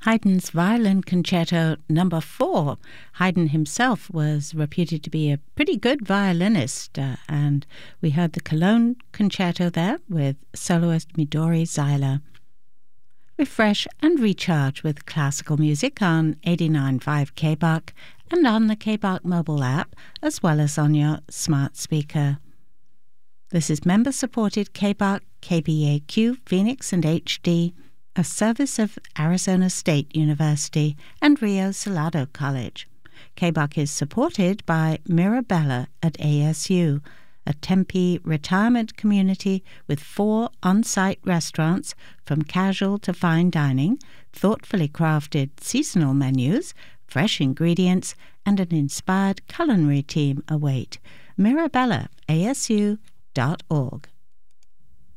Haydn's Violin Concerto No. 4. Haydn himself was reputed to be a pretty good violinist, and we heard the Cologne Concerto there with soloist Midori Zeiler. Refresh and recharge with classical music on 89.5 KBAK and on the KBAK mobile app, as well as on your smart speaker. This is member-supported KBAK, KBAQ, Phoenix and HD, a service of Arizona State University and Rio Salado College. KBAK is supported by Mirabella at ASU, a Tempe retirement community with 4 on-site restaurants from casual to fine dining, thoughtfully crafted seasonal menus, fresh ingredients, and an inspired culinary team await. Mirabella, ASU.org.